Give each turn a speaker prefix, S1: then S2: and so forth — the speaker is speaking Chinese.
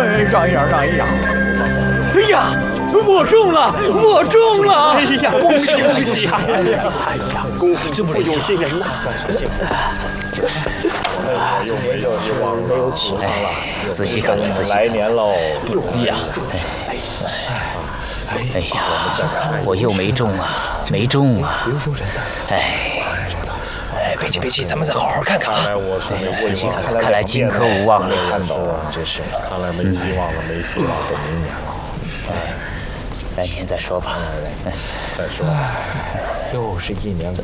S1: 让一让，让一让。哎呀，我中了，我中了！哎呀，恭喜恭喜！哎呀，恭喜！这么有心人呐！算是幸福。没有指望了。仔细看看，仔细看。来年喽，不容易啊！哎呀，我又没中啊，没中啊！不用说人的。哎，别急别急，咱们再好好看看啊！仔细看看，看来金科无望了。看到了，这是看来没希望了，没希望，等明年了。来年再说吧。再说，又是一年。